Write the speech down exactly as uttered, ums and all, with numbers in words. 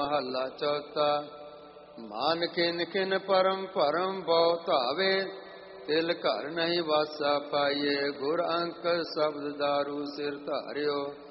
ਮਹੱਲਾ ਚੌਥਾ। ਮਾਨ ਕਿਨ ਕਿਨ ਪਰਮ ਭਰਮ ਬਹੁ ਧਾਵੇ, ਤਿਲ ਘਰ ਨਹੀਂ ਵਾਸਾ ਪਾਈਏ। ਗੁਰ ਅੰਕ ਸ਼ਬਦ ਦਾਰੂ ਸਿਰ ਧਾਰਿਓ,